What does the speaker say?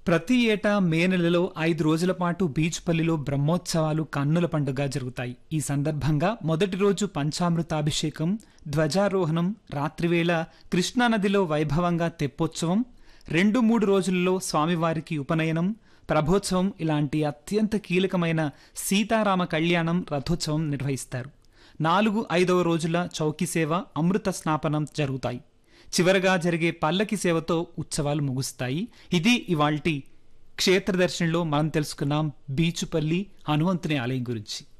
ప్రతి ఏటా మే నెలలో 5 రోజుల పాటు బీచ్పల్లిలో బ్రహ్మోత్సవాలు కన్నుల పండుగ జరుగుతాయి. ఈ సందర్భంగా మొదటి రోజు పంచామృతాభిషేకం, ధ్వజారోహణం, రాత్రివేళ కృష్ణానదిలో వైభవంగా తెప్పోత్సవం, 2-3 రోజుల్లో స్వామివారికి ఉపనయనం, ప్రభోత్సవం ఇలాంటి అత్యంత కీలకమైన సీతారామ కళ్యాణం, రథోత్సవం నిర్వహిస్తారు. 4-5వ రోజుల చౌకీ సేవ, అమృత స్నాపనం జరుగుతాయి. చివరగా జరిగే పల్లకి సేవతో ఉత్సవాలు ముగుస్తాయి. ఇది ఇవాల్టి క్షేత్ర దర్శనంలో మనం తెలుసుకున్నాం బీచుపల్లి హనుమంతుని ఆలయం గురించి.